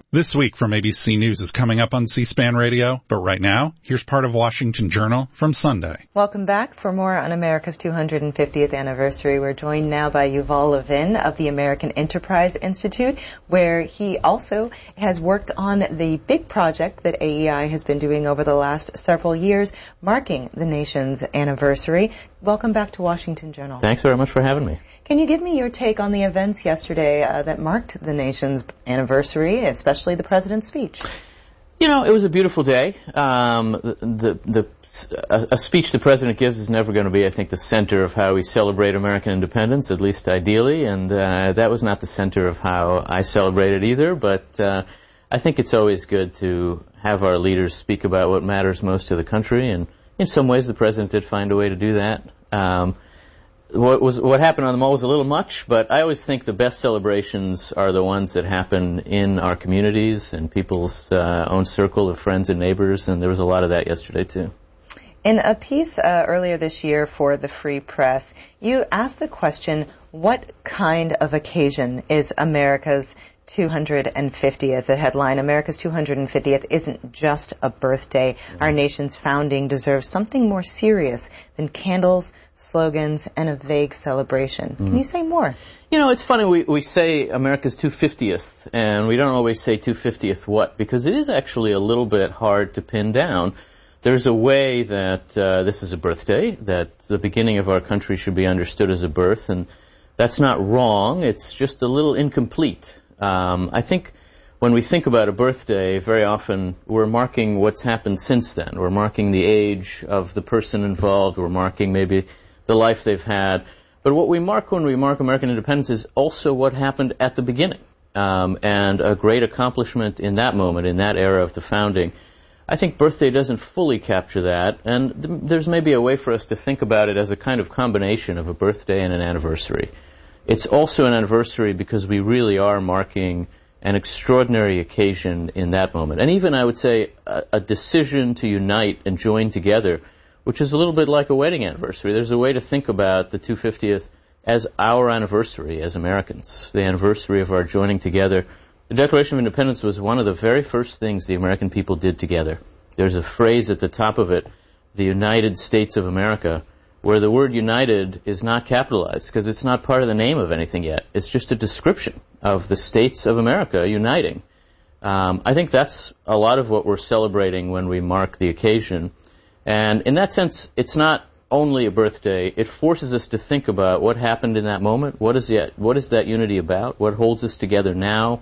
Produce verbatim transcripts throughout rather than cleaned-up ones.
This week from A B C News is coming up on C-SPAN Radio, but right now, here's part of Washington Journal from Sunday. Welcome back for more on America's two hundred fiftieth anniversary. We're joined now by Yuval Levin of the American Enterprise Institute, where he also has worked on the big project that A E I has been doing over the last several years, marking the nation's anniversary. Welcome back to Washington Journal. Thanks very much for having me. Can you give me your take on the events yesterday uh, that marked the nation's anniversary, especially the president's speech? You know, it was a beautiful day. Um, the, the, a, a speech the president gives is never going to be, I think, the center of how we celebrate American independence, at least ideally, and uh, that was not the center of how I celebrated either, but uh, I think it's always good to have our leaders speak about what matters most to the country, and in some ways the president did find a way to do that. Um, What was what happened on the Mall was a little much, but I always think the best celebrations are the ones that happen in our communities and people's uh, own circle of friends and neighbors, and there was a lot of that yesterday too. In a piece uh, earlier this year for the Free Press, you asked the question, what kind of occasion is America's two hundred fiftieth? The headline, America's two hundred fiftieth isn't just a birthday. Mm-hmm. Our nation's founding deserves something more serious than candles, slogans, and a vague celebration. Mm-hmm. Can you say more? You know, it's funny, we, we say America's two hundred fiftieth, and we don't always say two hundred fiftieth what, because it is actually a little bit hard to pin down. There's a way that uh, this is a birthday, that the beginning of our country should be understood as a birth, and that's not wrong, it's just a little incomplete. Um, I think when we think about a birthday, very often we're marking what's happened since then. We're marking the age of the person involved. We're marking maybe the life they've had. But what we mark when we mark American independence is also what happened at the beginning. Um, and a great accomplishment in that moment, in that era of the founding. I think birthday doesn't fully capture that. And th- there's maybe a way for us to think about it as a kind of combination of a birthday and an anniversary. It's also an anniversary because we really are marking an extraordinary occasion in that moment. And even, I would say, a, a decision to unite and join together, which is a little bit like a wedding anniversary. There's a way to think about the two hundred fiftieth as our anniversary as Americans, the anniversary of our joining together. The Declaration of Independence was one of the very first things the American people did together. There's a phrase at the top of it, the United States of America, where the word united is not capitalized because it's not part of the name of anything yet. It's just a description of the states of America uniting. Um, I think that's a lot of what we're celebrating when we mark the occasion. And in that sense, it's not only a birthday. It forces us to think about what happened in that moment. What is the, what is that unity about? What holds us together now?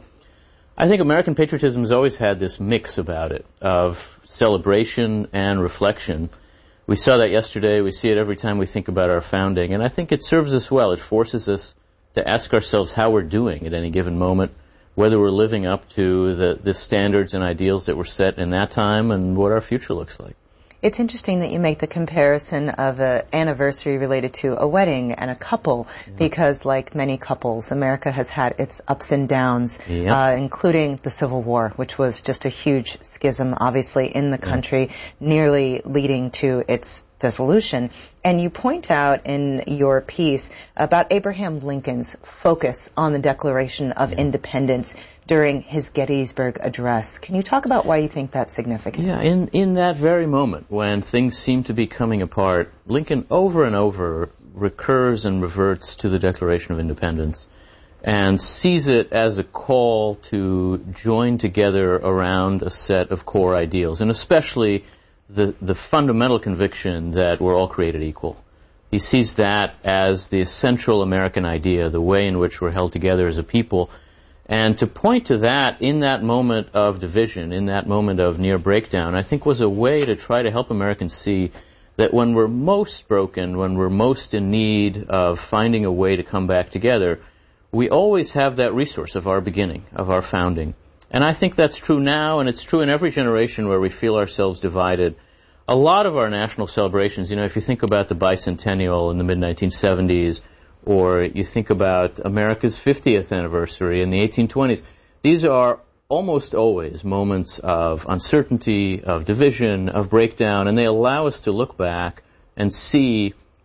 I think American patriotism has always had this mix about it of celebration and reflection. We saw that yesterday. We see it every time we think about our founding. And I think it serves us well. It forces us to ask ourselves how we're doing at any given moment, whether we're living up to the, the standards and ideals that were set in that time and what our future looks like. It's interesting that you make the comparison of an anniversary related to a wedding and a couple, mm-hmm. because like many couples, America has had its ups and downs, yep. uh, including the Civil War, which was just a huge schism, obviously, in the country, yeah. nearly leading to its dissolution. And you point out in your piece about Abraham Lincoln's focus on the Declaration of yeah. Independence during his Gettysburg Address. Can you talk about why you think that's significant? Yeah, in, in that very moment when things seem to be coming apart, Lincoln over and over recurs and reverts to the Declaration of Independence and sees it as a call to join together around a set of core ideals, and especially the, the fundamental conviction that we're all created equal. He sees that as the essential American idea, the way in which we're held together as a people. And to point to that in that moment of division, in that moment of near breakdown, I think was a way to try to help Americans see that when we're most broken, when we're most in need of finding a way to come back together, we always have that resource of our beginning, of our founding. And I think that's true now, and it's true in every generation where we feel ourselves divided. A lot of our national celebrations, you know, if you think about the bicentennial in the mid nineteen seventies, or you think about America's fiftieth anniversary in the eighteen twenties, these are almost always moments of uncertainty, of division, of breakdown, and they allow us to look back and see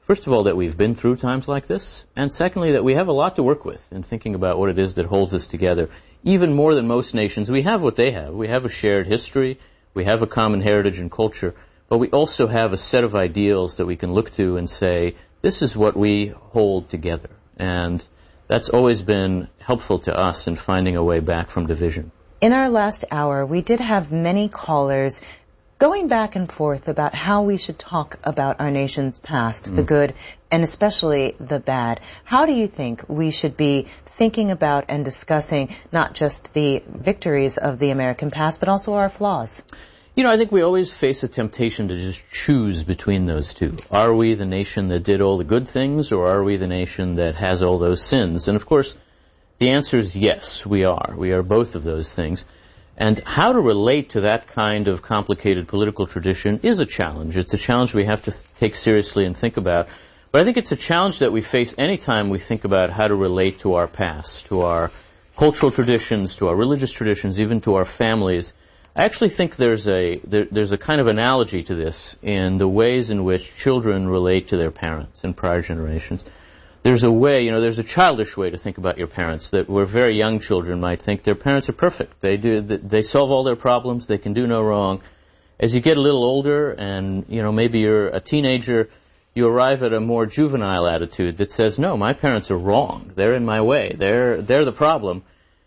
first of all, that we've been through times like this, and secondly, that we have a lot to work with in thinking about what it is that holds us together. Even more than most nations, we have what they have. We have a shared history, we have a common heritage and culture, but we also have a set of ideals that we can look to and say, this is what we hold together. And that's always been helpful to us in finding a way back from division. In our last hour, we did have many callers going back and forth about how we should talk about our nation's past, mm. the good, and especially the bad. How do you think we should be thinking about and discussing not just the victories of the American past, but also our flaws? You know, I think we always face a temptation to just choose between those two. Are we the nation that did all the good things, or are we the nation that has all those sins? And of course, the answer is yes, we are. We are both of those things. And how to relate to that kind of complicated political tradition is a challenge. It's a challenge we have to th- take seriously and think about. But I think it's a challenge that we face anytime we think about how to relate to our past, to our cultural traditions, to our religious traditions, even to our families. I actually think there's a there, there's a kind of analogy to this in the ways in which children relate to their parents in prior generations. There's a way, you know, there's a childish way to think about your parents that where very young children might think their parents are perfect. They do, they solve all their problems. They can do no wrong. As you get a little older and, you know, maybe you're a teenager, you arrive at a more juvenile attitude that says, no, my parents are wrong. They're in my way. They're, they're the problem.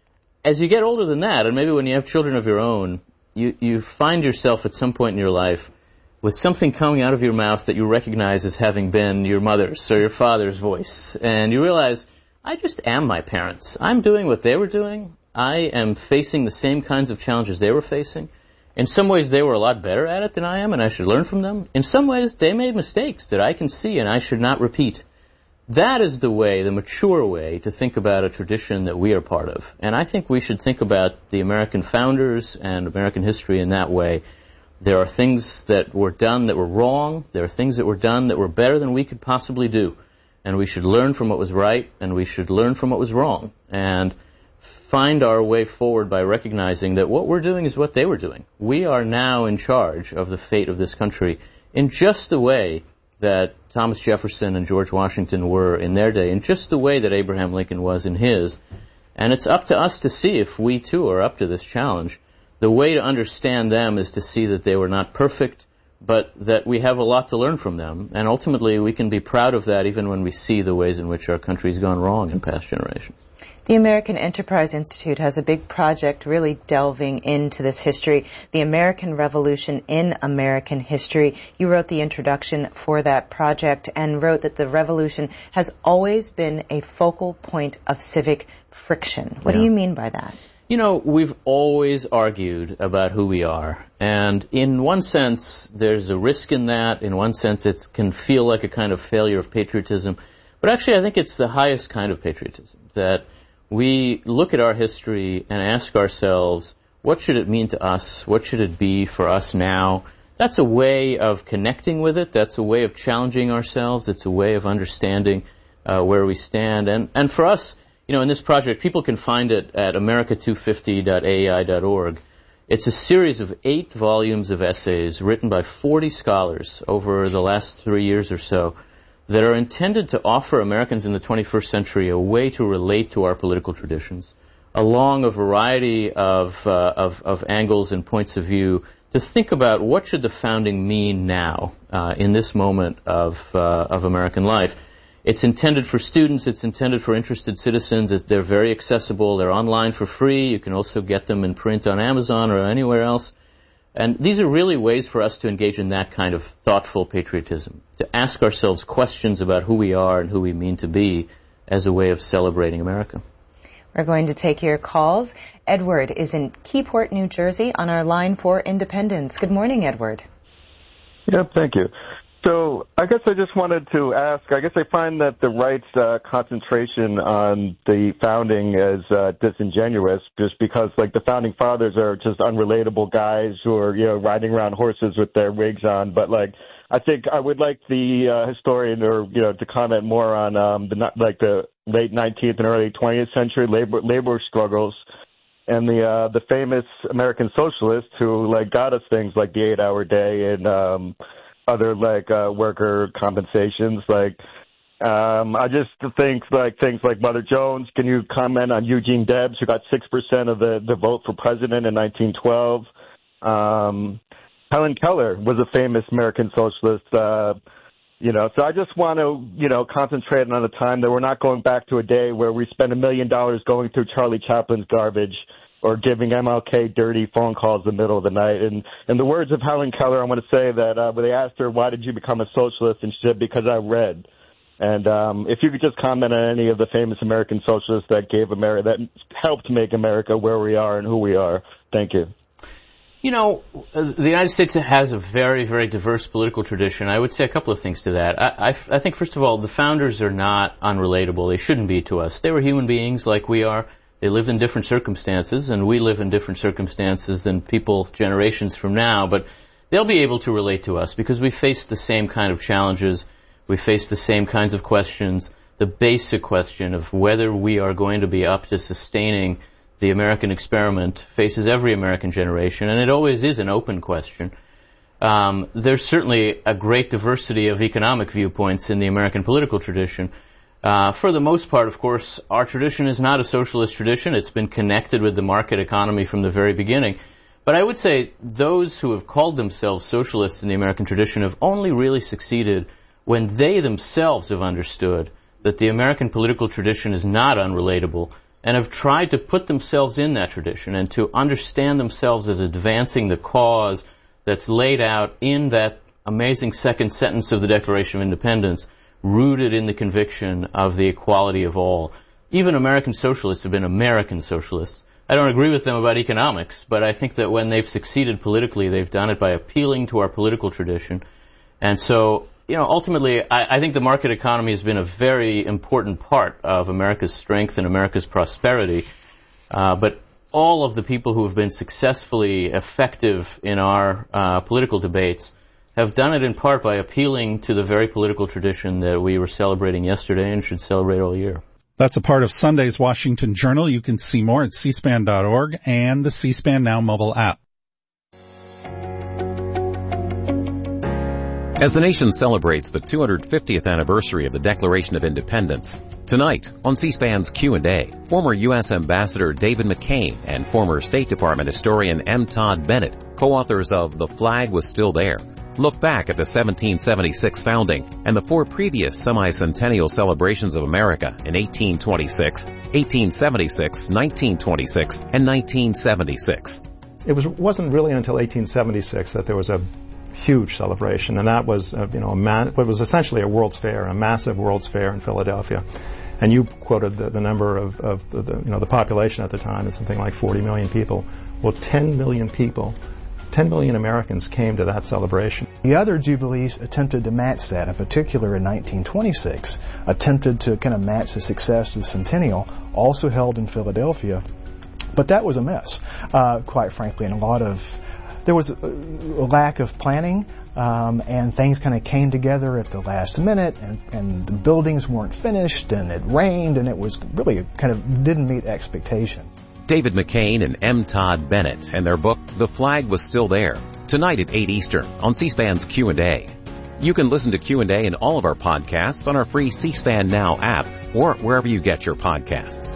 As you get older than that, and maybe when you have children of your own, you, you find yourself at some point in your life with something coming out of your mouth that you recognize as having been your mother's or your father's voice. And you realize, I just am my parents. I'm doing what they were doing. I am facing the same kinds of challenges they were facing. In some ways, they were a lot better at it than I am, and I should learn from them. In some ways, they made mistakes that I can see and I should not repeat. That is the way, the mature way, to think about a tradition that we are part of. And I think we should think about the American founders and American history in that way. There are things that were done that were wrong. There are things that were done that were better than we could possibly do. And we should learn from what was right, and we should learn from what was wrong. And find our way forward by recognizing that what we're doing is what they were doing. We are now in charge of the fate of this country in just the way that Thomas Jefferson and George Washington were in their day, in just the way that Abraham Lincoln was in his. And it's up to us to see if we, too, are up to this challenge. The way to understand them is to see that they were not perfect, but that we have a lot to learn from them. And ultimately, we can be proud of that even when we see the ways in which our country's gone wrong in past generations. The American Enterprise Institute has a big project really delving into this history, the American Revolution in American History. You wrote the introduction for that project and wrote that the revolution has always been a focal point of civic friction. What yeah. do you mean by that? You know, we've always argued about who we are. And in one sense, there's a risk in that. In one sense, it can feel like a kind of failure of patriotism. But actually, I think it's the highest kind of patriotism, that we look at our history and ask ourselves, what should it mean to us? What should it be for us now? That's a way of connecting with it. That's a way of challenging ourselves. It's a way of understanding uh, where we stand. And, and for us, you know, in this project, people can find it at america two fifty dot a e i dot org. It's a series of eight volumes of essays written by forty scholars over the last three years or so that are intended to offer Americans in the twenty-first century a way to relate to our political traditions along a variety of, uh, of, of angles and points of view, to think about what should the founding mean now uh, in this moment of, uh, of American life. It's intended for students. It's intended for interested citizens. They're very accessible. They're online for free. You can also get them in print on Amazon or anywhere else. And these are really ways for us to engage in that kind of thoughtful patriotism, to ask ourselves questions about who we are and who we mean to be as a way of celebrating America. We're going to take your calls. Edward is in Keyport, New Jersey, on our line for Independence. Good morning, Edward. Yeah, thank you. So I guess I just wanted to ask, I guess I find that the right's uh, concentration on the founding is uh, disingenuous, just because, like, the founding fathers are just unrelatable guys who are, you know, riding around horses with their wigs on. But, like, I think I would like the uh, historian or, you know, to comment more on, um, the like, the late nineteenth and early twentieth century labor labor struggles and the uh, the famous American socialists who, like, got us things like the eight-hour day and, um other like uh, worker compensations. Like, um, I just think like things like Mother Jones. Can you comment on Eugene Debs, who got six percent of the, the vote for president in nineteen twelve? Um, Helen Keller was a famous American socialist. Uh, you know, so I just want to, you know, concentrate on a time that we're not going back to a day where we spend a million dollars going through Charlie Chaplin's garbage or giving M L K dirty phone calls in the middle of the night. And in the words of Helen Keller, I want to say that uh, when they asked her, why did you become a socialist? And she said, because I read. And um, if you could just comment on any of the famous American socialists that gave America, that helped make America where we are and who we are. Thank you. You know, the United States has a very, very diverse political tradition. I would say a couple of things to that. I, I, I think, first of all, the founders are not unrelatable. They shouldn't be to us. They were human beings like we are. They lived in different circumstances, and we live in different circumstances than people generations from now. But they'll be able to relate to us because we face the same kind of challenges. We face the same kinds of questions. The basic question of whether we are going to be up to sustaining the American experiment faces every American generation, and it always is an open question. Um, there's certainly a great diversity of economic viewpoints in the American political tradition. Uh, for the most part, of course, our tradition is not a socialist tradition. It's been connected with the market economy from the very beginning. But I would say those who have called themselves socialists in the American tradition have only really succeeded when they themselves have understood that the American political tradition is not unrelatable, and have tried to put themselves in that tradition and to understand themselves as advancing the cause that's laid out in that amazing second sentence of the Declaration of Independence, rooted in the conviction of the equality of all. Even American socialists have been American socialists. I don't agree with them about economics, but I think that when they've succeeded politically, they've done it by appealing to our political tradition. And so, you know, ultimately, I, I think the market economy has been a very important part of America's strength and America's prosperity. Uh, but all of the people who have been successfully effective in our uh, political debates have done it in part by appealing to the very political tradition that we were celebrating yesterday and should celebrate all year. That's a part of Sunday's Washington Journal. You can see more at c span dot org and the C-SPAN Now mobile app. As the nation celebrates the two hundred fiftieth anniversary of the Declaration of Independence, tonight on C-SPAN's Q and A, former U S Ambassador David McCain and former State Department historian M. Todd Bennett, co-authors of The Flag Was Still There, look back at the seventeen seventy-six founding and the four previous semi-centennial celebrations of America in eighteen twenty-six, eighteen seventy-six, nineteen twenty-six, and nineteen seventy-six. It was, wasn't really until eighteen seventy-six that there was a huge celebration, and that was, uh, you know, a man, what was essentially a World's Fair, a massive World's Fair in Philadelphia. And you quoted the, the number of, of the, the, you know, the population at the time, it's something like forty million people. Well, ten million people, ten million Americans came to that celebration. The other Jubilees attempted to match that, in particular in nineteen twenty-six, attempted to kind of match the success of the Centennial, also held in Philadelphia. But that was a mess, uh, quite frankly, and a lot of There was a lack of planning, um, and things kind of came together at the last minute, and, and the buildings weren't finished, and it rained, and it was really kind of didn't meet expectations. David McCain and M. Todd Bennett and their book, The Flag Was Still There, tonight at eight Eastern on C-SPAN's Q and A. You can listen to Q and A in all of our podcasts on our free C-SPAN Now app or wherever you get your podcasts.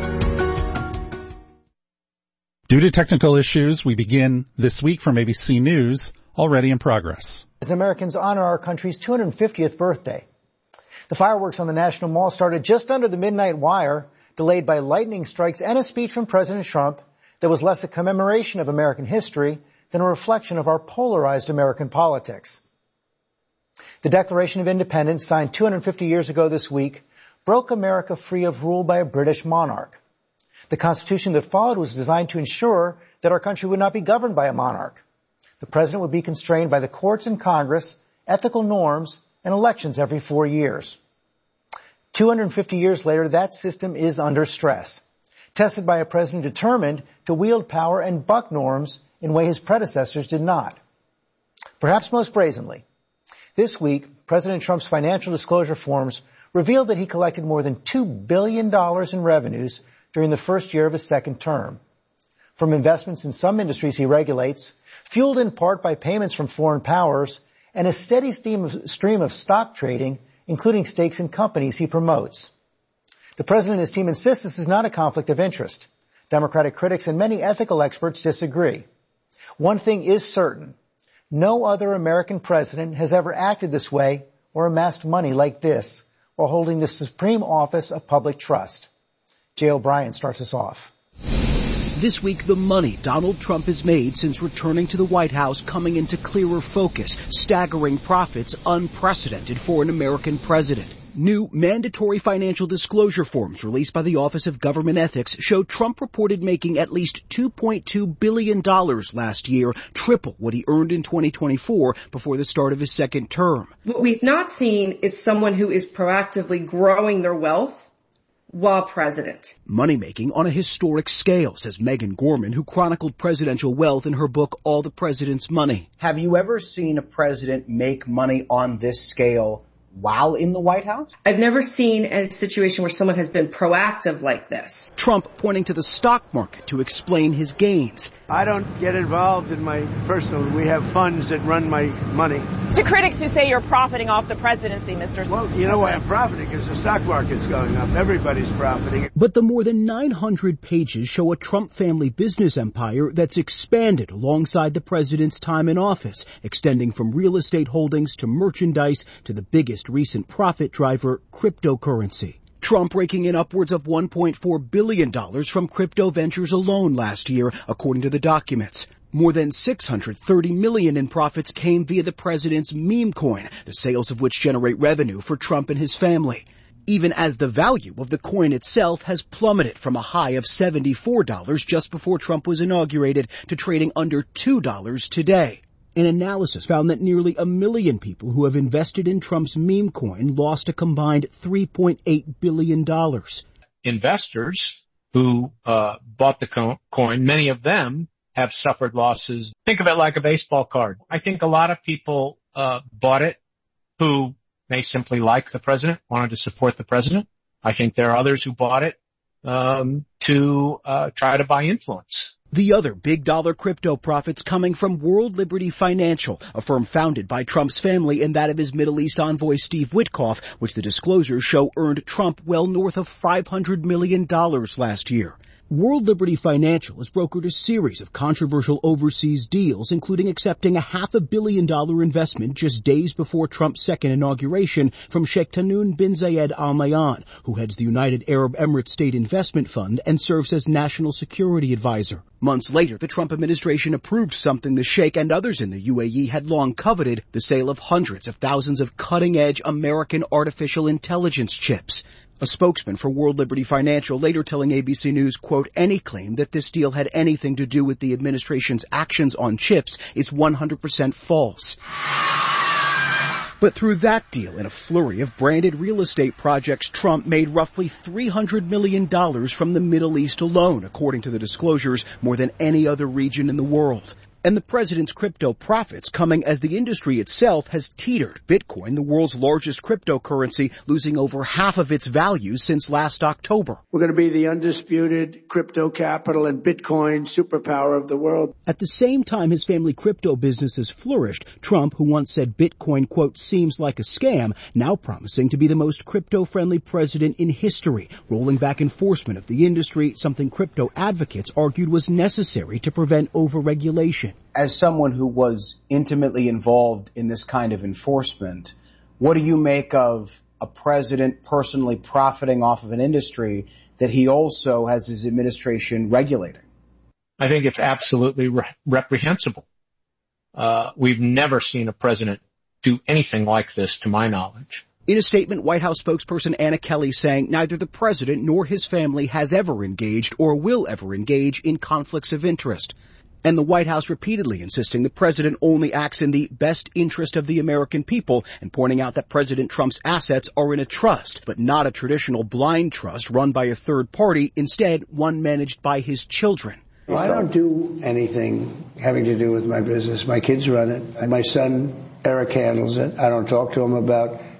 Due to technical issues, we begin this week from A B C News, already in progress. As Americans honor our country's two hundred fiftieth birthday, the fireworks on the National Mall started just under the midnight wire, delayed by lightning strikes and a speech from President Trump that was less a commemoration of American history than a reflection of our polarized American politics. The Declaration of Independence, signed two hundred fifty years ago this week, broke America free of rule by a British monarch. The Constitution that followed was designed to ensure that our country would not be governed by a monarch. The president would be constrained by the courts and Congress, ethical norms, and elections every four years. two hundred fifty years later, that system is under stress, tested by a president determined to wield power and buck norms in a way his predecessors did not. Perhaps most brazenly, this week, President Trump's financial disclosure forms revealed that he collected more than two billion dollars in revenues during the first year of his second term, from investments in some industries he regulates, fueled in part by payments from foreign powers, and a steady stream of, stream of stock trading, including stakes in companies he promotes. The president and his team insist this is not a conflict of interest. Democratic critics and many ethical experts disagree. One thing is certain. No other American president has ever acted this way or amassed money like this while holding the supreme office of public trust. Jay O'Brien starts us off. This week, the money Donald Trump has made since returning to the White House coming into clearer focus, staggering profits unprecedented for an American president. New mandatory financial disclosure forms released by the Office of Government Ethics show Trump reported making at least two point two billion dollars last year, triple what he earned in twenty twenty-four before the start of his second term. What we've not seen is someone who is proactively growing their wealth while president. Money-making on a historic scale, says Megan Gorman, who chronicled presidential wealth in her book, All the President's Money. Have you ever seen a president make money on this scale while in the White House? I've never seen a situation where someone has been proactive like this. Trump pointing to the stock market to explain his gains. I don't get involved in my personal. We have funds that run my money. To critics who say you're profiting off the presidency, Mister Well, you know why I'm profiting? Because the stock market's going up. Everybody's profiting. But the more than nine hundred pages show a Trump family business empire that's expanded alongside the president's time in office, extending from real estate holdings to merchandise to the biggest recent profit driver, cryptocurrency. Trump raking in upwards of one point four billion dollars from crypto ventures alone last year, according to the documents. More than six hundred thirty million dollars in profits came via the president's meme coin, the sales of which generate revenue for Trump and his family. Even as the value of the coin itself has plummeted from a high of seventy-four dollars just before Trump was inaugurated to trading under two dollars today. An analysis found that nearly a million people who have invested in Trump's meme coin lost a combined three point eight billion dollars. Investors who uh, bought the co- coin, many of them have suffered losses. Think of it like a baseball card. I think a lot of people uh, bought it who may simply like the president, wanted to support the president. I think there are others who bought it um, to uh, try to buy influence. The other big dollar crypto profits coming from World Liberty Financial, a firm founded by Trump's family and that of his Middle East envoy Steve Witkoff, which the disclosures show earned Trump well north of five hundred million dollars last year. World Liberty Financial has brokered a series of controversial overseas deals, including accepting a half a billion dollar investment just days before Trump's second inauguration from Sheikh Tahnoun bin Zayed Al Nahyan, who heads the United Arab Emirates State Investment Fund and serves as national security advisor. Months later, the Trump administration approved something the Sheikh and others in the U A E had long coveted, the sale of hundreds of thousands of cutting-edge American artificial intelligence chips. A spokesman for World Liberty Financial later telling A B C News, quote, any claim that this deal had anything to do with the administration's actions on chips is one hundred percent false. But through that deal and a flurry of branded real estate projects, Trump made roughly three hundred million dollars from the Middle East alone, according to the disclosures, more than any other region in the world. And the president's crypto profits coming as the industry itself has teetered, Bitcoin, the world's largest cryptocurrency, losing over half of its value since last October. We're going to be the undisputed crypto capital and Bitcoin superpower of the world. At the same time his family crypto businesses flourished, Trump, who once said Bitcoin, quote, seems like a scam, now promising to be the most crypto-friendly president in history, rolling back enforcement of the industry, something crypto advocates argued was necessary to prevent overregulation. As someone who was intimately involved in this kind of enforcement, what do you make of a president personally profiting off of an industry that he also has his administration regulating? I think it's absolutely re- reprehensible. Uh, we've never seen a president do anything like this, to my knowledge. In a statement, White House spokesperson Anna Kelly saying neither the president nor his family has ever engaged or will ever engage in conflicts of interest. And the White House repeatedly insisting the president only acts in the best interest of the American people and pointing out that President Trump's assets are in a trust, but not a traditional blind trust run by a third party, instead one managed by his children. Well, I don't do anything having to do with my business. My kids run it. And my son, Eric, handles it. I don't talk to him about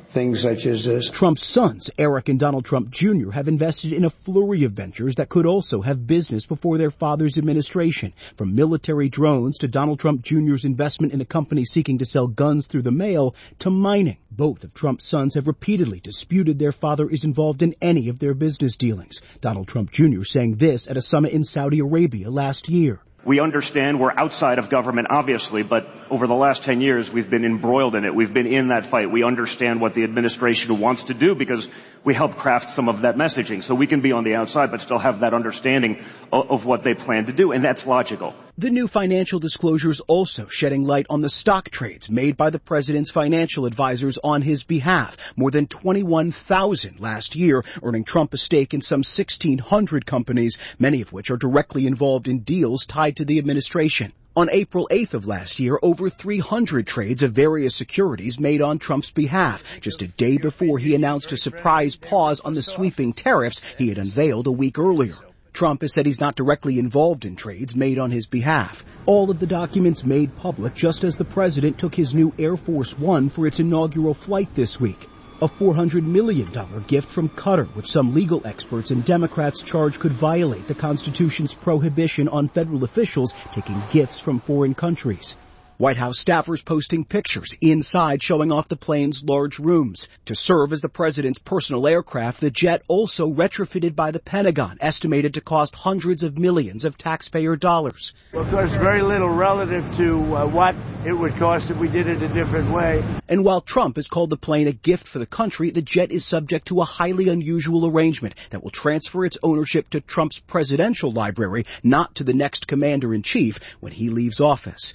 things such as this. Trump's sons, Eric and Donald Trump Junior, have invested in a flurry of ventures that could also have business before their father's administration, from military drones to Donald Trump Junior's investment in a company seeking to sell guns through the mail to mining. Both of Trump's sons have repeatedly disputed their father is involved in any of their business dealings. Donald Trump Junior saying this at a summit in Saudi Arabia last year. We understand we're outside of government, obviously, but over the last ten years, we've been embroiled in it. We've been in that fight. We understand what the administration wants to do because we helped craft some of that messaging. So we can be on the outside but still have that understanding of, of what they plan to do, and that's logical. The new financial disclosures also shedding light on the stock trades made by the president's financial advisors on his behalf. More than twenty-one thousand last year, earning Trump a stake in some sixteen hundred companies, many of which are directly involved in deals tied to the administration. On April eighth of last year, over three hundred trades of various securities made on Trump's behalf, just a day before he announced a surprise pause on the sweeping tariffs he had unveiled a week earlier. Trump has said he's not directly involved in trades made on his behalf. All of the documents made public just as the president took his new Air Force One for its inaugural flight this week. A four hundred million dollars gift from Qatar, which some legal experts and Democrats charge could violate the Constitution's prohibition on federal officials taking gifts from foreign countries. White House staffers posting pictures inside showing off the plane's large rooms. To serve as the president's personal aircraft, the jet also retrofitted by the Pentagon, estimated to cost hundreds of millions of taxpayer dollars. Well, of course, very little relative to uh, what it would cost if we did it a different way. And while Trump has called the plane a gift for the country, the jet is subject to a highly unusual arrangement that will transfer its ownership to Trump's presidential library, not to the next commander-in-chief when he leaves office.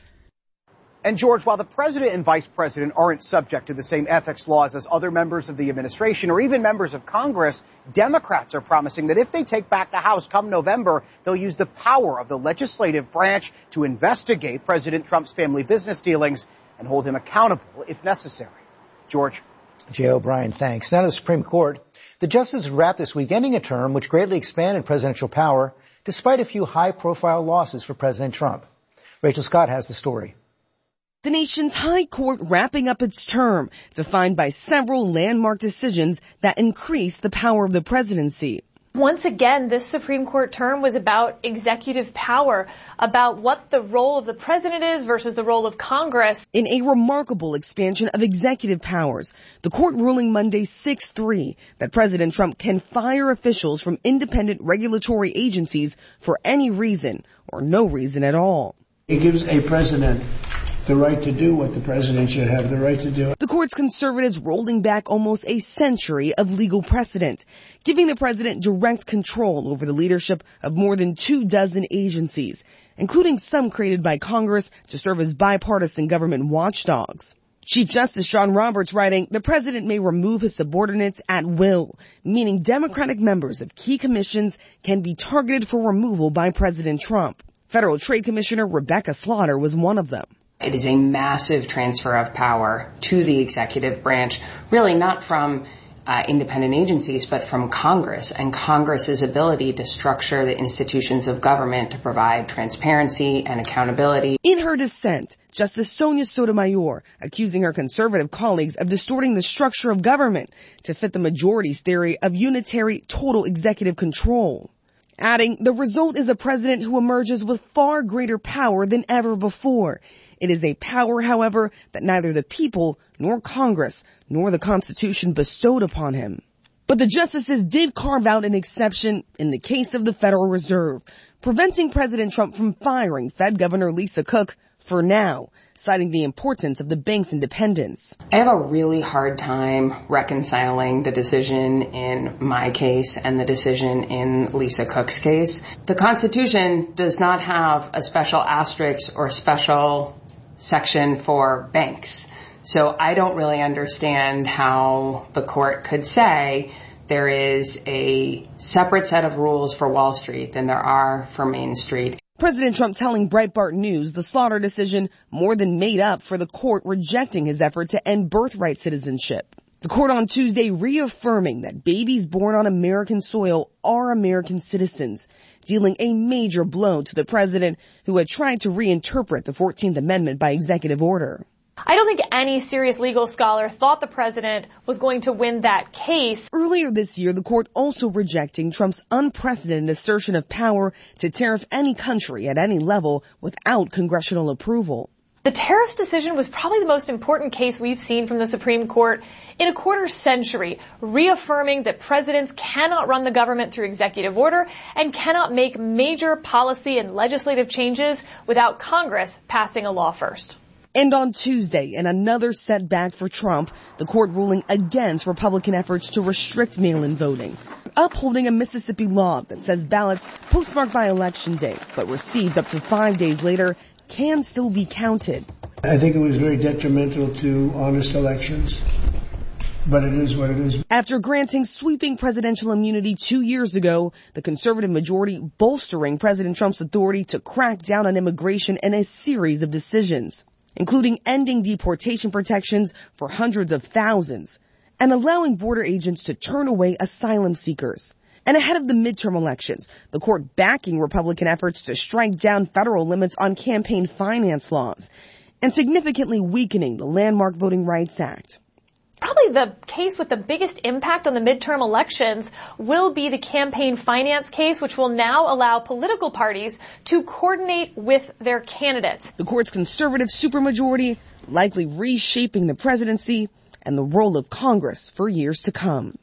And George, while the president and vice president aren't subject to the same ethics laws as other members of the administration or even members of Congress, Democrats are promising that if they take back the House come November, they'll use the power of the legislative branch to investigate President Trump's family business dealings and hold him accountable if necessary. George. Jay O'Brien, thanks. Now to the Supreme Court. The justices wrapped this week ending a term which greatly expanded presidential power despite a few high-profile losses for President Trump. Rachel Scott has the story. The nation's high court wrapping up its term, defined by several landmark decisions that increase the power of the presidency. Once again, this Supreme Court term was about executive power, about what the role of the president is versus the role of Congress. In a remarkable expansion of executive powers, the court ruling Monday six three that President Trump can fire officials from independent regulatory agencies for any reason or no reason at all. It gives a president the right to do what the president should have the right to do. The court's conservatives rolling back almost a century of legal precedent, giving the president direct control over the leadership of more than two dozen agencies, including some created by Congress to serve as bipartisan government watchdogs. Chief Justice John Roberts writing, the president may remove his subordinates at will, meaning Democratic members of key commissions can be targeted for removal by President Trump. Federal Trade Commissioner Rebecca Slaughter was one of them. It is a massive transfer of power to the executive branch, really not from uh, independent agencies, but from Congress and Congress's ability to structure the institutions of government to provide transparency and accountability. In her dissent, Justice Sonia Sotomayor accusing her conservative colleagues of distorting the structure of government to fit the majority's theory of unitary total executive control. Adding, the result is a president who emerges with far greater power than ever before. It is a power, however, that neither the people nor Congress nor the Constitution bestowed upon him. But the justices did carve out an exception in the case of the Federal Reserve, preventing President Trump from firing Fed Governor Lisa Cook for now, citing the importance of the bank's independence. I have a really hard time reconciling the decision in my case and the decision in Lisa Cook's case. The Constitution does not have a special asterisk or special section for banks. So I don't really understand how the court could say there is a separate set of rules for Wall Street than there are for Main Street. President Trump telling Breitbart News the Slaughter decision more than made up for the court rejecting his effort to end birthright citizenship. The court on Tuesday reaffirming that babies born on American soil are American citizens, dealing a major blow to the president who had tried to reinterpret the fourteenth Amendment by executive order. I don't think any serious legal scholar thought the president was going to win that case. Earlier this year, the court also rejecting Trump's unprecedented assertion of power to tariff any country at any level without congressional approval. The tariffs decision was probably the most important case we've seen from the Supreme Court in a quarter century, reaffirming that presidents cannot run the government through executive order and cannot make major policy and legislative changes without Congress passing a law first. And on Tuesday, in another setback for Trump, the court ruling against Republican efforts to restrict mail-in voting, upholding a Mississippi law that says ballots postmarked by Election Day but received up to five days later can still be counted. I think it was very detrimental to honest elections, but it is what it is. After granting sweeping presidential immunity two years ago, the conservative majority bolstering President Trump's authority to crack down on immigration in a series of decisions, including ending deportation protections for hundreds of thousands and allowing border agents to turn away asylum seekers. And ahead of the midterm elections, the court backing Republican efforts to strike down federal limits on campaign finance laws and significantly weakening the landmark Voting Rights Act. Probably the case with the biggest impact on the midterm elections will be the campaign finance case, which will now allow political parties to coordinate with their candidates. The court's conservative supermajority likely reshaping the presidency and the role of Congress for years to come.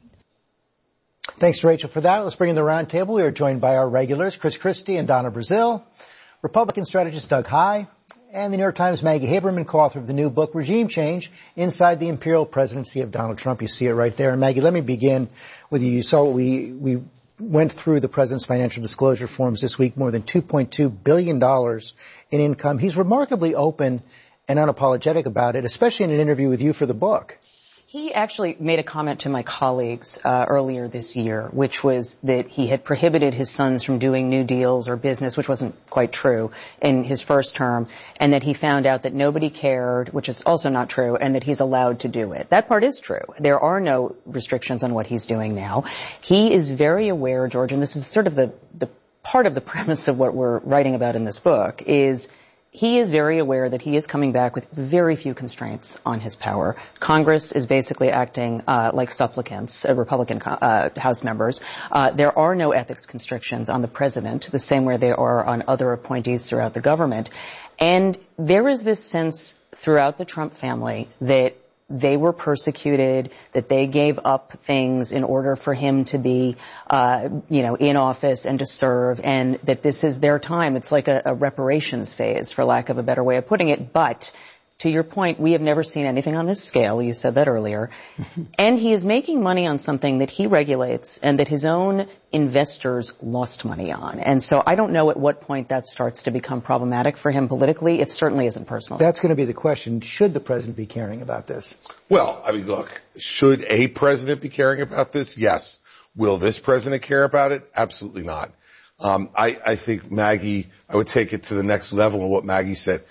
Thanks to Rachel for that. Let's bring in the roundtable. We are joined by our regulars, Chris Christie and Donna Brazile, Republican strategist Doug Heye, and the New York Times' Maggie Haberman, co-author of the new book, Regime Change, Inside the Imperial Presidency of Donald Trump. You see it right there. And Maggie, let me begin with you. You saw what we, we went through the president's financial disclosure forms this week, more than two point two billion dollars in income. He's remarkably open and unapologetic about it, especially in an interview with you for the book. He actually made a comment to my colleagues uh, earlier this year, which was that he had prohibited his sons from doing new deals or business, which wasn't quite true in his first term, and that he found out that nobody cared, which is also not true, and that he's allowed to do it. That part is true. There are no restrictions on what he's doing now. He is very aware, George, and this is sort of the, the part of the premise of what we're writing about in this book, is he is very aware that he is coming back with very few constraints on his power. Congress is basically acting uh, like supplicants, uh, Republican uh, House members. Uh, there are no ethics constrictions on the president, the same way there are on other appointees throughout the government. And there is this sense throughout the Trump family that they were persecuted, that they gave up things in order for him to be, uh, you know, in office and to serve, and that this is their time. It's like a, a reparations phase, for lack of a better way of putting it. But to your point, we have never seen anything on this scale. You said that earlier. And he is making money on something that he regulates and that his own investors lost money on. And so I don't know at what point that starts to become problematic for him politically. It certainly isn't personal. That's going to be the question. Should the president be caring about this? Well, I mean, look, should a president be caring about this? Yes. Will this president care about it? Absolutely not. Um, I, I think Maggie, I would take it to the next level of what Maggie said.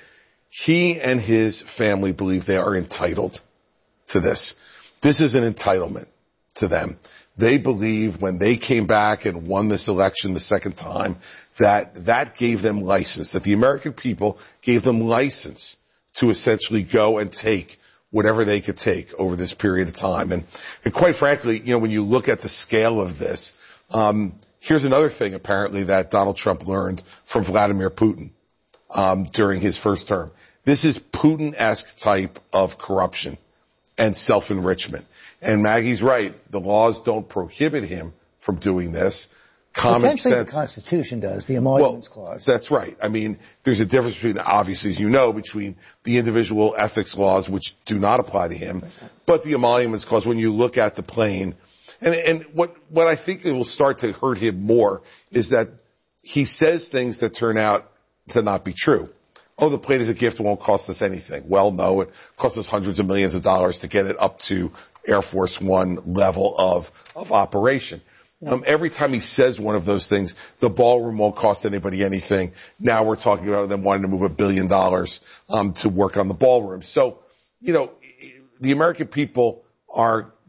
He and his family believe they are entitled to this. This is an entitlement to them. They believe when they came back and won this election the second time that that gave them license, that the American people gave them license to essentially go and take whatever they could take over this period of time. And, and quite frankly, you know, when you look at the scale of this, um, here's another thing apparently that Donald Trump learned from Vladimir Putin um, during his first term. This is Putin-esque type of corruption and self-enrichment. And Maggie's right. The laws don't prohibit him from doing this. Common Potentially sense. The Constitution does, the emoluments well, clause. That's right. I mean, there's a difference between, obviously, as you know, between the individual ethics laws, which do not apply to him, but the emoluments clause, when you look at the plane. And, and what, what I think it will start to hurt him more is that he says things that turn out to not be true. Oh, the plane is a gift. It won't cost us anything. Well, no, it costs us hundreds of millions of dollars to get it up to Air Force One level of, of operation. Yeah. Um, every time he says one of those things, the ballroom won't cost anybody anything. Now we're talking about them wanting to move a billion dollars, um, to work on the ballroom. So, you know, the American people are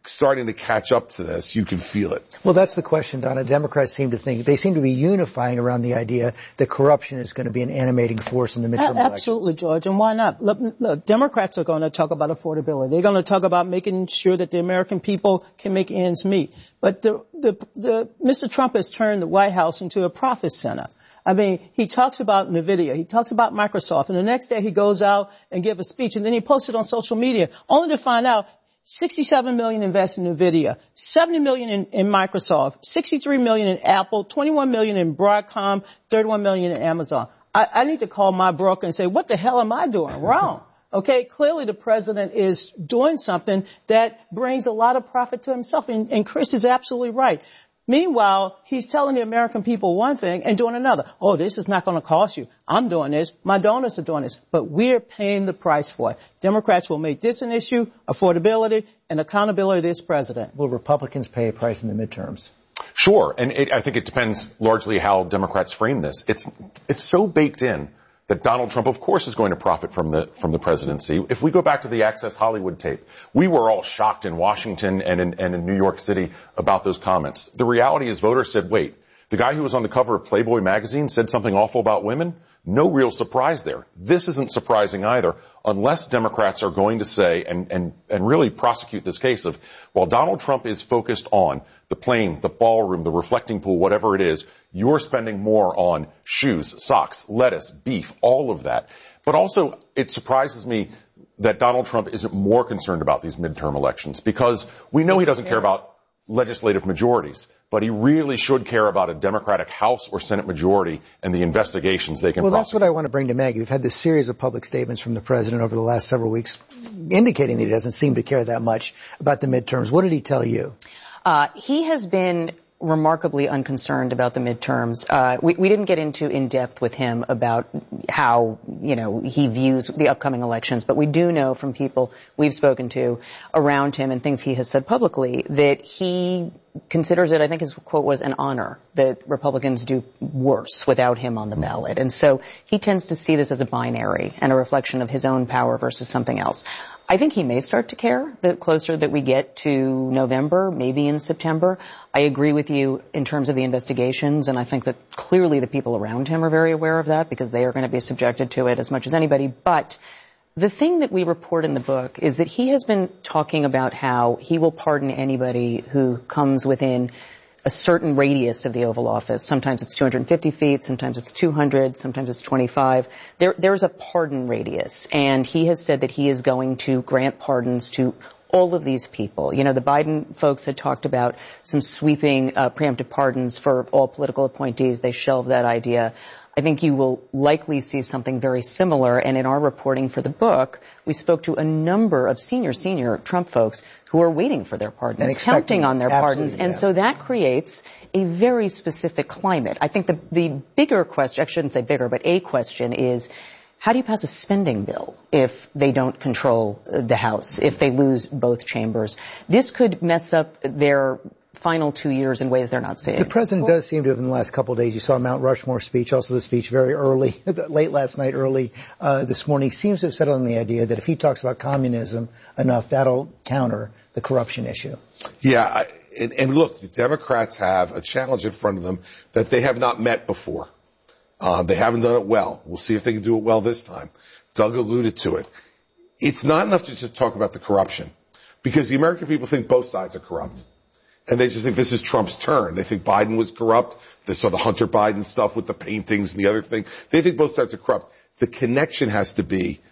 starting to catch up to this. You can feel it. Well, that's the question, Donna. Democrats seem to think, they seem to be unifying around the idea that corruption is going to be an animating force in the midterm elections. Absolutely, George, and why not? Look, look, Democrats are going to talk about affordability. They're going to talk about making sure that the American people can make ends meet. But the, the, the, Mister Trump has turned the White House into a profit center. I mean, he talks about NVIDIA, he talks about Microsoft, and the next day he goes out and gives a speech, and then he posts it on social media, only to find out sixty-seven million invested in NVIDIA, seventy million in, in Microsoft, sixty-three million in Apple, twenty-one million in Broadcom, thirty-one million in Amazon. I, I need to call my broker and say, what the hell am I doing wrong? Okay, clearly the president is doing something that brings a lot of profit to himself, and, and Chris is absolutely right. Meanwhile, he's telling the American people one thing and doing another. Oh, this is not going to cost you. I'm doing this. My donors are doing this. But we're paying the price for it. Democrats will make this an issue, affordability, and accountability of this president. Will Republicans pay a price in the midterms? Sure. And it, I think it depends largely how Democrats frame this. It's, it's so baked in that Donald Trump, of course, is going to profit from the from the presidency. If we go back to the Access Hollywood tape, we were all shocked in Washington and in, and in New York City about those comments. The reality is voters said, wait, the guy who was on the cover of Playboy magazine said something awful about women? No real surprise there. This isn't surprising either, unless Democrats are going to say and, and, and really prosecute this case of, while Donald Trump is focused on the plane, the ballroom, the reflecting pool, whatever it is, you're spending more on shoes, socks, lettuce, beef, all of that. But also, it surprises me that Donald Trump isn't more concerned about these midterm elections, because we know he doesn't care about legislative majorities, but he really should care about a Democratic House or Senate majority and the investigations they can Well, prosecute. that's what I want to bring to Maggie. We've had this series of public statements from the president over the last several weeks indicating that he doesn't seem to care that much about the midterms. What did he tell you? Uh, he has been remarkably unconcerned about the midterms. Uh, we, we didn't get into in depth with him about how, you know, he views the upcoming elections, but we do know from people we've spoken to around him and things he has said publicly that he considers it, I think his quote was, an honor that Republicans do worse without him on the ballot. And so he tends to see this as a binary and a reflection of his own power versus something else. I think he may start to care the closer that we get to November, maybe in September. I agree with you in terms of the investigations, and I think that clearly the people around him are very aware of that because they are going to be subjected to it as much as anybody. But the thing that we report in the book is that he has been talking about how he will pardon anybody who comes within a certain radius of the Oval Office. Sometimes it's two hundred fifty feet, sometimes it's two hundred, sometimes it's twenty-five. There, there's a pardon radius, and he has said that he is going to grant pardons to all of these people. You know, the Biden folks had talked about some sweeping uh, preemptive pardons for all political appointees. They shelved that idea. I think you will likely see something very similar, and in our reporting for the book, we spoke to a number of senior, senior Trump folks who are waiting for their pardons, counting on their pardons, and yeah. so that creates a very specific climate. I think the, the bigger question, I shouldn't say bigger, but a question is, how do you pass a spending bill if they don't control the House, if they lose both chambers? This could mess up their final two years in ways they're not seeing. The president does seem to have in the last couple of days. You saw Mount Rushmore speech, also the speech very early, late last night, early uh, this morning. Seems to have settled on the idea that if he talks about communism enough, that'll counter the corruption issue. Yeah, I, and, and look, the Democrats have a challenge in front of them that they have not met before. Uh, they haven't done it well. We'll see if they can do it well this time. Doug alluded to it. It's not enough to just talk about the corruption, because the American people think both sides are corrupt. And they just think this is Trump's turn. They think Biden was corrupt. They saw the Hunter Biden stuff with the paintings and the other thing. They think both sides are corrupt. The connection has to be,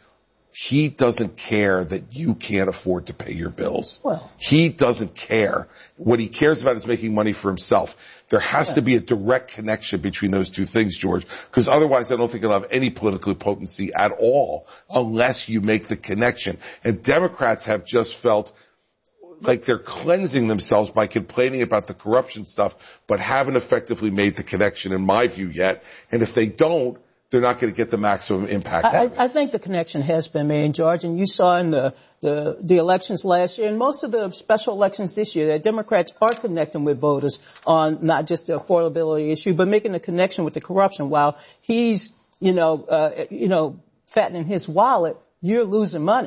he doesn't care that you can't afford to pay your bills. Well, he doesn't care. What he cares about is making money for himself. There has yeah. to be a direct connection between those two things, George, because otherwise I don't think it'll have any political potency at all unless you make the connection. And Democrats have just felt like they're cleansing themselves by complaining about the corruption stuff, but haven't effectively made the connection, in my view, yet. And if they don't, they're not going to get the maximum impact. I, I think the connection has been made, George, and you saw in the, the, the elections last year and most of the special elections this year that Democrats are connecting with voters on not just the affordability issue, but making a connection with the corruption. While he's, you know, uh, you know, fattening his wallet, you're losing money.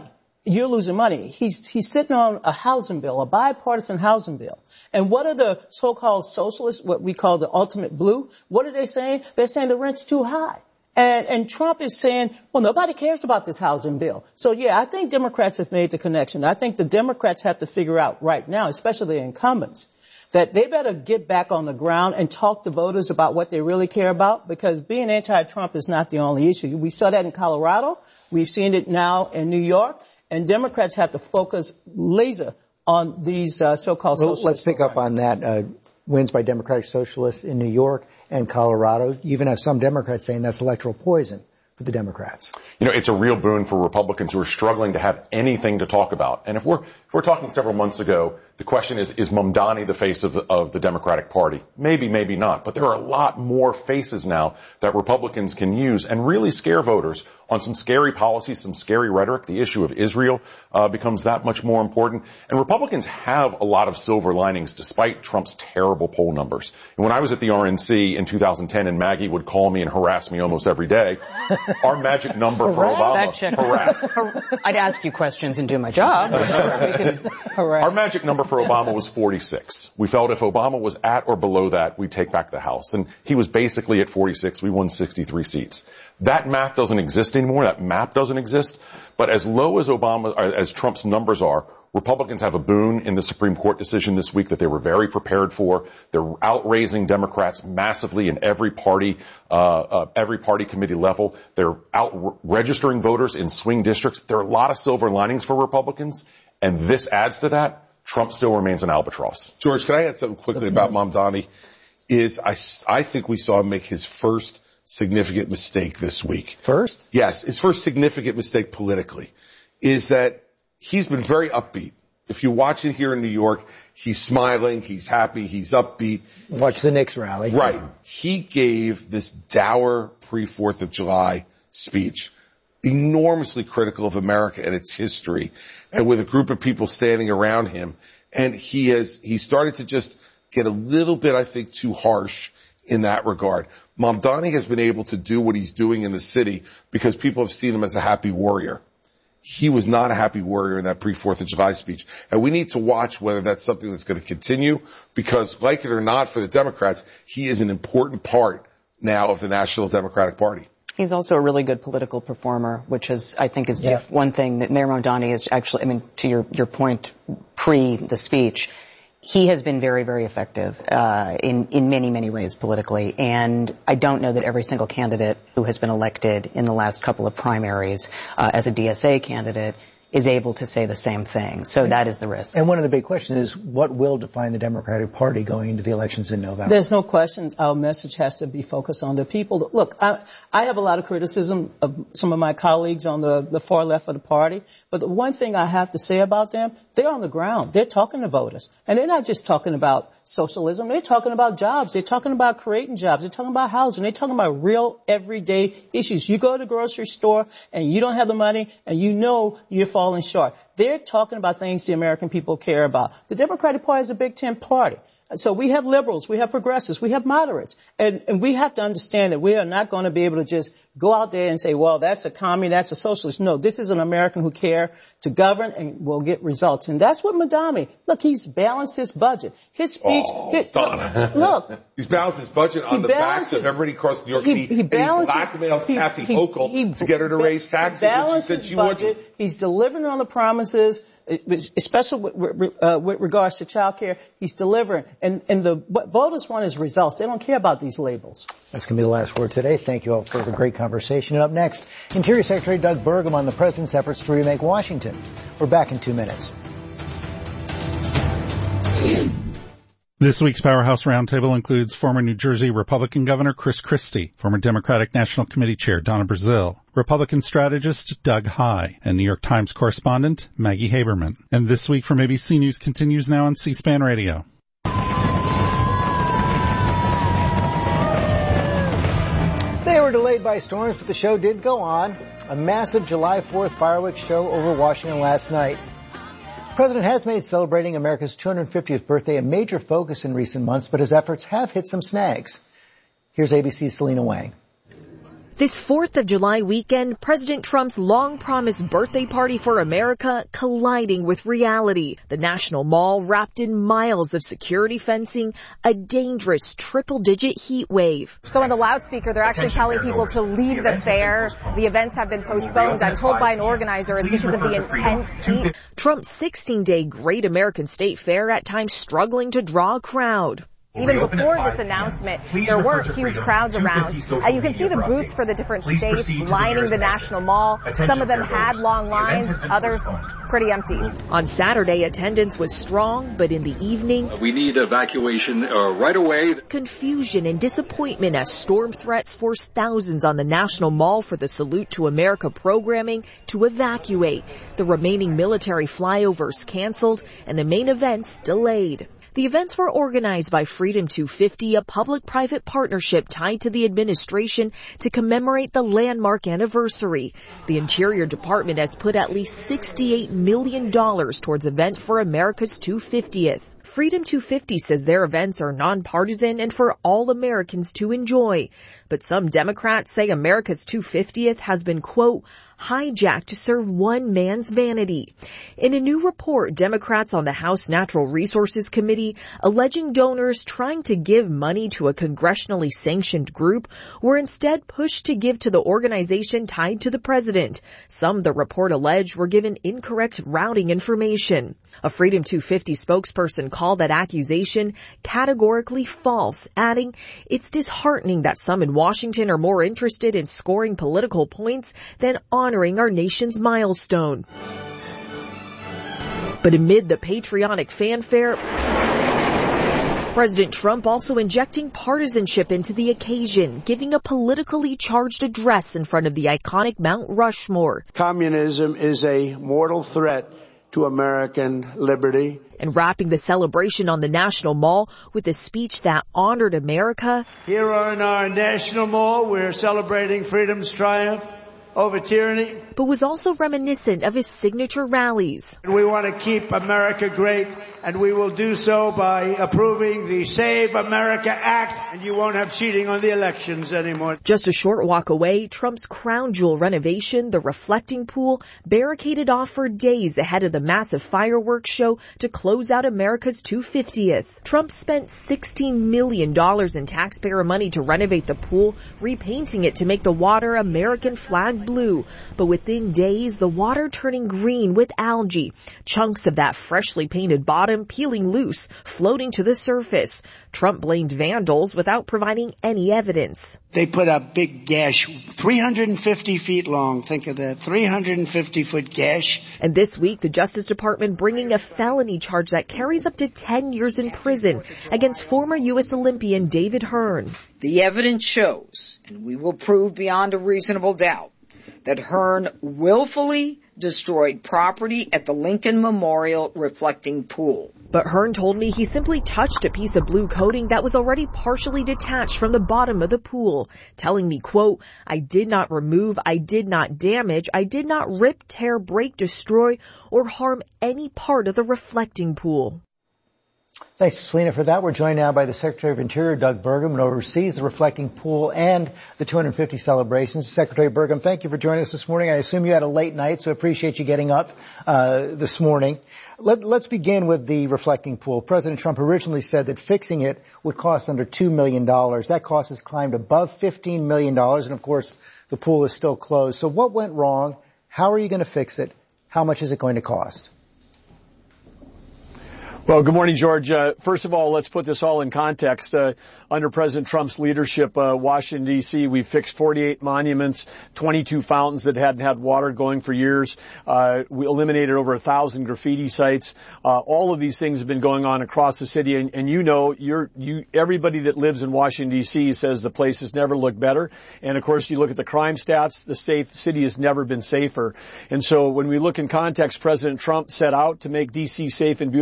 you're losing money. He's, he's sitting on a housing bill, a bipartisan housing bill. And what are the so-called socialists, what we call the ultimate blue? What are they saying? They're saying the rent's too high. And, and Trump is saying, well, nobody cares about this housing bill. So, yeah, I think Democrats have made the connection. I think the Democrats have to figure out right now, especially the incumbents, that they better get back on the ground and talk to voters about what they really care about, because being anti-Trump is not the only issue. We saw that in Colorado. We've seen it now in New York. And Democrats have to focus laser on these uh, so-called well, socialist Let's pick programs. up on that. Uh, wins by Democratic Socialists in New York and Colorado. You even have some Democrats saying that's electoral poison for the Democrats. You know, it's a real boon for Republicans who are struggling to have anything to talk about. And if we're if we're talking several months ago, the question is, is Mamdani the face of the, of the Democratic Party? Maybe, maybe not. But there are a lot more faces now that Republicans can use and really scare voters on some scary policies, some scary rhetoric. The issue of Israel uh, becomes that much more important. And Republicans have a lot of silver linings despite Trump's terrible poll numbers. And when I was at the R N C in two thousand ten and Maggie would call me and harass me almost every day, our magic number for Obama, harass. I'd ask you questions and do my job. We can Our magic number for Obama was forty-six. We felt if Obama was at or below that, we'd take back the House. And he was basically at forty-six. We won sixty-three seats. That math doesn't exist anymore. That map doesn't exist. But as low as Obama, as Trump's numbers are, Republicans have a boon in the Supreme Court decision this week that they were very prepared for. They're outraising Democrats massively in every party, uh, uh, every party committee level. They're out re- registering voters in swing districts. There are a lot of silver linings for Republicans, and this adds to that. Trump still remains an albatross. George, can I add something quickly about Mamdani? Is I, I think we saw him make his first significant mistake this week. First? Yes, his first significant mistake politically is that he's been very upbeat. If you watch it here in New York, he's smiling, he's happy, he's upbeat. Watch the Knicks rally. Right. He gave this dour pre-fourth of July speech, enormously critical of America and its history, and with a group of people standing around him. And he has, he started to just get a little bit, I think, too harsh in that regard. Mamdani has been able to do what he's doing in the city because people have seen him as a happy warrior. He was not a happy warrior in that pre-fourth of July speech. And we need to watch whether that's something that's going to continue because, like it or not, for the Democrats, he is an important part now of the National Democratic Party. He's also a really good political performer, which is, I think, is yeah. one thing that Mayor Mamdani is actually, I mean, to your, your point pre the speech, he has been very, very effective uh, in, in many, many ways politically. And I don't know that every single candidate who has been elected in the last couple of primaries uh, as a D S A candidate is able to say the same thing. So that is the risk. And one of the big questions is what will define the Democratic Party going into the elections in November? There's no question our message has to be focused on the people. Look, I, I have a lot of criticism of some of my colleagues on the, the far left of the party, but the one thing I have to say about them, they're on the ground. They're talking to voters. And they're not just talking about socialism. They're talking about jobs. They're talking about creating jobs. They're talking about housing. They're talking about real everyday issues. You go to the grocery store and you don't have the money and you know you're falling short. They're talking about things the American people care about. The Democratic Party is a Big Ten party. So we have liberals, we have progressives, we have moderates. And, and we have to understand that we are not going to be able to just go out there and say, well, that's a commie, that's a socialist. No, this is an American who care to govern and will get results. And that's what Mamdani, look, he's balanced his budget. His speech, Oh, his, look, look. He's balanced his budget on He the backs of everybody across New York City. He, he balanced and he blackmailed he, Kathy he, Hochul he, to get her to raise taxes, which she said she budget. wouldn't. He's delivering on the promises, especially with, uh, with regards to child care. He's delivering. And, and the what voters want is results. They don't care about these labels. That's going to be the last word today. Thank you all for the great conversation. And up next, Interior Secretary Doug Burgum on the president's efforts to remake Washington. We're back in two minutes. This week's Powerhouse Roundtable includes former New Jersey Republican Governor Chris Christie, former Democratic National Committee Chair Donna Brazile, Republican strategist Doug Heye, and New York Times correspondent Maggie Haberman. And This Week from A B C News continues now on C-SPAN Radio. They were delayed by storms, but the show did go on. A massive July fourth fireworks show over Washington last night. The president has made celebrating America's two hundred fiftieth birthday a major focus in recent months, but his efforts have hit some snags. Here's A B C's Selena Wang. This fourth of July weekend, President Trump's long-promised birthday party for America colliding with reality. The National Mall wrapped in miles of security fencing, a dangerous triple-digit heat wave. So on the loudspeaker, they're actually telling people to leave the fair. The events have been postponed. I'm told by an organizer it's because of the intense heat. Trump's sixteen-day Great American State Fair at times struggling to draw a crowd. Even before this announcement, there weren't huge crowds around. Uh, you can see the booths for the different states lining the National Mall. Some of them had long lines, others pretty empty. On Saturday, attendance was strong, but in the evening, we need evacuation uh, right away. Confusion and disappointment as storm threats forced thousands on the National Mall for the Salute to America programming to evacuate. The remaining military flyovers canceled and the main events delayed. The events were organized by Freedom two fifty, a public-private partnership tied to the administration to commemorate the landmark anniversary. The Interior Department has put at least sixty-eight million dollars towards events for America's two hundred fiftieth. Freedom two fifty says their events are nonpartisan and for all Americans to enjoy. But some Democrats say America's two hundred fiftieth has been, quote, hijacked to serve one man's vanity. In a new report, Democrats on the House Natural Resources Committee alleging donors trying to give money to a congressionally sanctioned group were instead pushed to give to the organization tied to the president. Some, the report alleged, were given incorrect routing information. A Freedom two fifty spokesperson called that accusation categorically false, adding, it's disheartening that some in Washington are more interested in scoring political points than honoring our nation's milestone. But amid the patriotic fanfare, President Trump also injecting partisanship into the occasion, giving a politically charged address in front of the iconic Mount Rushmore. Communism is a mortal threat to American liberty. And wrapping the celebration on the National Mall with a speech that honored America. Here on our National Mall, we're celebrating freedom's triumph over tyranny. But was also reminiscent of his signature rallies. We want to keep America great, and we will do so by approving the Save America Act, and you won't have cheating on the elections anymore. Just a short walk away, Trump's crown jewel renovation, the reflecting pool, barricaded off for days ahead of the massive fireworks show to close out America's two hundred fiftieth. Trump spent sixteen million dollars in taxpayer money to renovate the pool, repainting it to make the water American flag blue. But within days, the water turning green with algae, chunks of that freshly painted bottom peeling loose, floating to the surface. Trump blamed vandals without providing any evidence. They put a big gash, three hundred fifty feet long. Think of that, three hundred fifty foot gash. And this week, the Justice Department bringing a felony charge that carries up to ten years in prison against former U S Olympian David Hearn. The evidence shows, and we will prove beyond a reasonable doubt, that Hearn willfully destroyed property at the Lincoln Memorial reflecting pool. But Hearn told me he simply touched a piece of blue coating that was already partially detached from the bottom of the pool, telling me, quote, I did not remove, I did not damage, I did not rip, tear, break, destroy, or harm any part of the reflecting pool. Thanks, Selena, for that. We're joined now by the Secretary of Interior, Doug Burgum, who oversees the reflecting pool and the two hundred fifty celebrations. Secretary Burgum, thank you for joining us this morning. I assume you had a late night, so I appreciate you getting up uh, this morning. Let, let's begin with the reflecting pool. President Trump originally said that fixing it would cost under two million dollars. That cost has climbed above fifteen million dollars, and of course, the pool is still closed. So what went wrong? How are you going to fix it? How much is it going to cost? Well, good morning, George. Uh, first of all, let's put this all in context. Uh, under President Trump's leadership, uh, Washington, D C, we fixed forty-eight monuments, twenty-two fountains that hadn't had water going for years. Uh, we eliminated over a thousand graffiti sites. Uh, all of these things have been going on across the city. And, and you know, you're, you, everybody that lives in Washington, D C says the place has never looked better. And of course, you look at the crime stats, the safe city has never been safer. And so when we look in context, President Trump set out to make D C safe and beautiful. He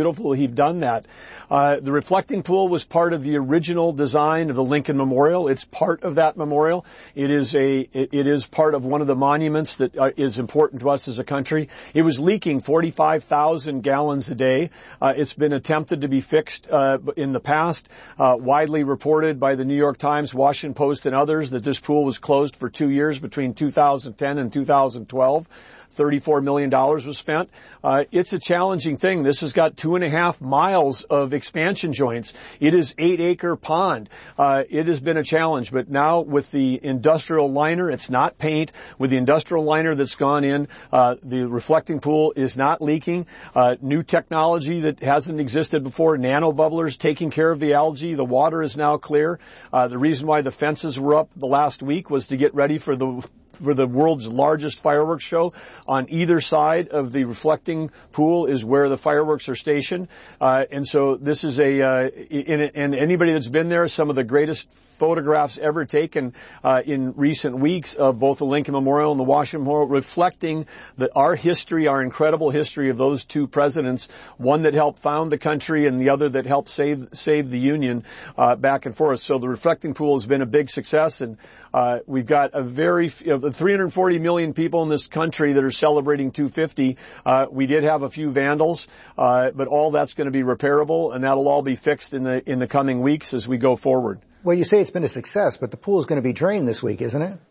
we've done that. Uh, the reflecting pool was part of the original design of the Lincoln Memorial. It's part of that memorial. It is a, it, it is part of one of the monuments that uh, is important to us as a country. It was leaking forty-five thousand gallons a day. Uh, it's been attempted to be fixed, uh, in the past, uh, widely reported by the New York Times, Washington Post, and others that this pool was closed for two years between two thousand ten and two thousand twelve. thirty-four million dollars was spent. Uh, it's a challenging thing. This has got two and a half miles of expansion joints. It is eight acre pond. Uh, it has been a challenge, but now with the industrial liner, it's not paint. With the industrial liner that's gone in, uh, the reflecting pool is not leaking. Uh, new technology that hasn't existed before, nano bubblers taking care of the algae. The water is now clear. Uh, the reason why the fences were up the last week was to get ready for the for the world's largest fireworks show. On either side of the reflecting pool is where the fireworks are stationed. Uh, and so this is a, uh, in, and anybody that's been there, some of the greatest photographs ever taken uh, in recent weeks of both the Lincoln Memorial and the Washington Memorial, reflecting the, our history, our incredible history of those two presidents, one that helped found the country and the other that helped save save the Union uh, back and forth. So the reflecting pool has been a big success, and uh, we've got a very of the three hundred forty million people in this country that are celebrating two fifty. Uh, we did have a few vandals, uh, but all that's going to be repairable, and that'll all be fixed in the in the coming weeks as we go forward. Well, you say it's been a success, but the pool is going to be drained this week, isn't it?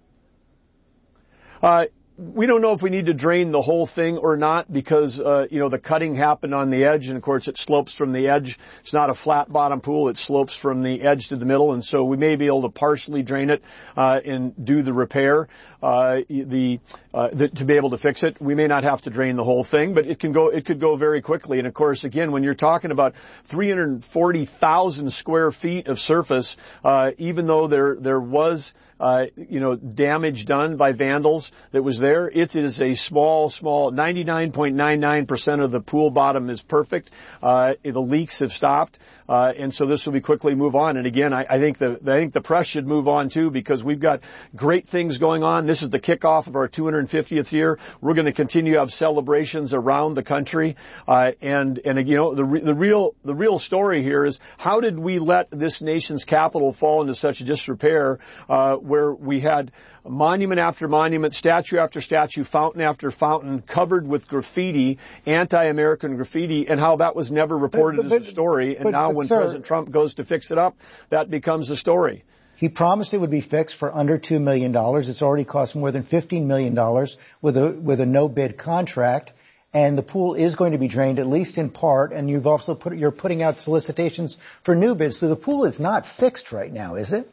Uh, we don't know if we need to drain the whole thing or not because, uh, you know, the cutting happened on the edge, and of course it slopes from the edge. It's not a flat bottom pool. It slopes from the edge to the middle, and so we may be able to partially drain it, uh, and do the repair, uh, the, uh, the, to be able to fix it. We may not have to drain the whole thing, but it can go, it could go very quickly. And of course, again, when you're talking about three hundred forty thousand square feet of surface, uh, even though there, there was, Uh, you know, damage done by vandals that was there. It is a small, small, ninety-nine point nine nine percent of the pool bottom is perfect. Uh, the leaks have stopped. Uh, and so this will be quickly move on. And again, I, I think the, I think the press should move on too, because we've got great things going on. This is the kickoff of our two hundred fiftieth year. We're going to continue to have celebrations around the country. Uh, and, and, you know, the, re, the real, the real story here is how did we let this nation's capital fall into such disrepair, uh, where we had monument after monument, statue after statue, fountain after fountain covered with graffiti, anti-American graffiti, and how that was never reported but, but, as a story. And but, now but, when sir, President Trump goes to fix it up, that becomes a story. He promised it would be fixed for under two million dollars. It's already cost more than fifteen million dollars with a, with a no-bid contract. And the pool is going to be drained, at least in part, and you've also put, you're putting out solicitations for new bids. So the pool is not fixed right now, is it?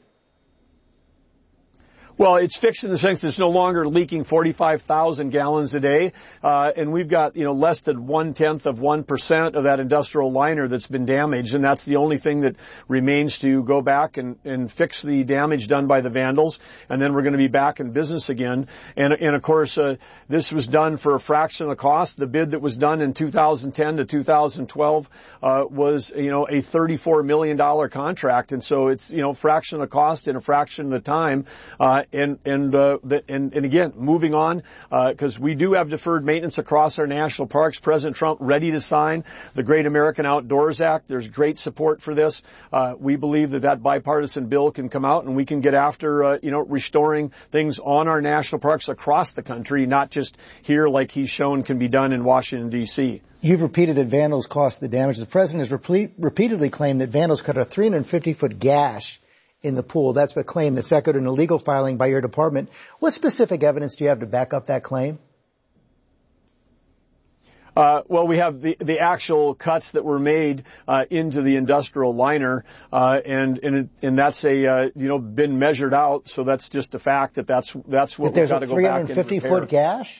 Well, it's fixed in the sense that it's no longer leaking forty-five thousand gallons a day, uh, and we've got, you know, less than one-tenth of one percent of that industrial liner that's been damaged, and that's the only thing that remains to go back and, and fix the damage done by the vandals, and then we're going to be back in business again. And, and of course, uh, this was done for a fraction of the cost. The bid that was done in two thousand ten to two thousand twelve uh, was, you know, a thirty-four million dollars contract, and so it's, you know, fraction of the cost in a fraction of the time. Uh, And and, uh, the, and and again, moving on, because uh, we do have deferred maintenance across our national parks. President Trump ready to sign the Great American Outdoors Act. There's great support for this. Uh, we believe that that bipartisan bill can come out and we can get after, uh, you know, restoring things on our national parks across the country, not just here like he's shown can be done in Washington, D C. You've repeated that vandals caused the damage. The president has repeat, repeatedly claimed that vandals cut a three hundred fifty foot gash in the pool. That's a claim that's echoed in a legal filing by your department. What specific evidence do you have to back up that claim? Uh, well, we have the, the actual cuts that were made uh, into the industrial liner, uh, and and and that's a uh, you know been measured out. So that's just a fact that that's that's what we've got to go back and repair. There's a three hundred fifty foot gash?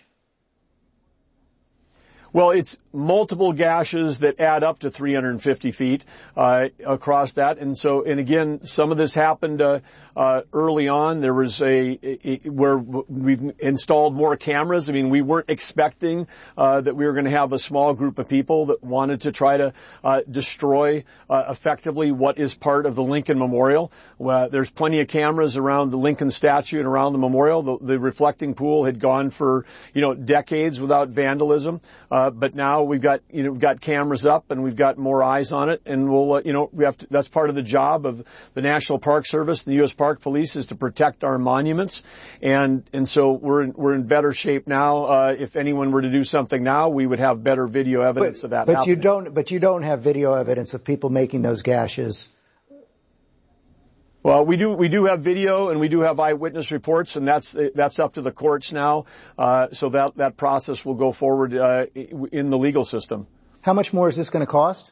Well, it's multiple gashes that add up to three hundred fifty feet uh, across that. And so, and again, some of this happened uh, uh, early on. There was a, a, a where we've installed more cameras. I mean, we weren't expecting uh, that we were going to have a small group of people that wanted to try to uh, destroy uh, effectively what is part of the Lincoln Memorial. Uh, there's plenty of cameras around the Lincoln statue and around the memorial. The, the reflecting pool had gone for, you know, decades without vandalism. Uh, Uh, but now we've got, you know, we've got cameras up and we've got more eyes on it. And we'll, uh, you know, we have to, that's part of the job of the National Park Service and the U S Park Police is to protect our monuments. And, and so we're in, we're in better shape now. Uh, if anyone were to do something now, we would have better video evidence but, of that but happening. you don't, but you don't have video evidence of people making those gashes. Well, we do, we do have video and we do have eyewitness reports, and that's, that's up to the courts now. Uh, so that, that process will go forward, uh, in the legal system. How much more is this going to cost?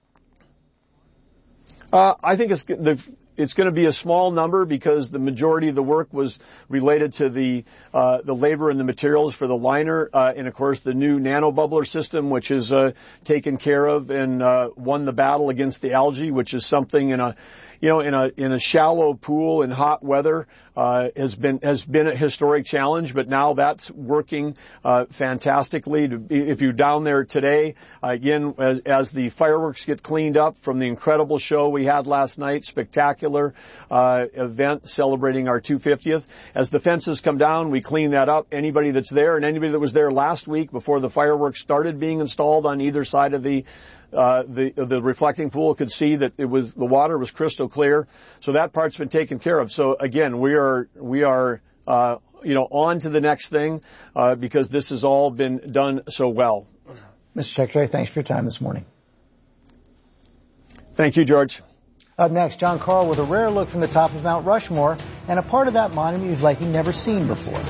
Uh, I think it's, the, it's going to be a small number because the majority of the work was related to the, uh, the labor and the materials for the liner, uh, and of course the new nanobubbler system, which is, uh, taken care of and, uh, won the battle against the algae, which is something in a, you know, in a, in a shallow pool in hot weather, uh, has been, has been a historic challenge, but now that's working, uh, fantastically. To be, if you're down there today, uh, again, as, as the fireworks get cleaned up from the incredible show we had last night, spectacular, uh, event celebrating our two hundred fiftieth. As the fences come down, we clean that up. Anybody that's there and anybody that was there last week before the fireworks started being installed on either side of the Uh, the, the reflecting pool could see that it was, the water was crystal clear. So that part's been taken care of. So again, we are, we are, uh, you know, on to the next thing, uh, because this has all been done so well. Mister Secretary, thanks for your time this morning. Thank you, George. Up next, Jon Karl with a rare look from the top of Mount Rushmore and a part of that monument you've likely never seen before.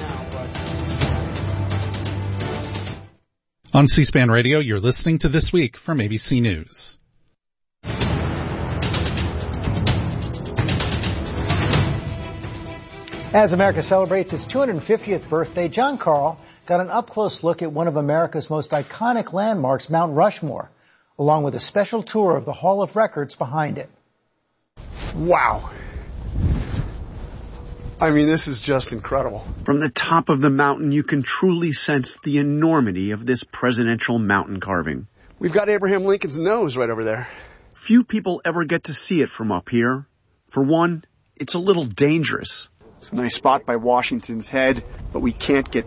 On C-SPAN Radio, you're listening to This Week from A B C News. As America celebrates its two hundred fiftieth birthday, Jon Karl got an up-close look at one of America's most iconic landmarks, Mount Rushmore, along with a special tour of the Hall of Records behind it. Wow. I mean, this is just incredible. From the top of the mountain, you can truly sense the enormity of this presidential mountain carving. We've got Abraham Lincoln's nose right over there. Few people ever get to see it from up here. For one, it's a little dangerous. It's a nice spot by Washington's head, but we can't get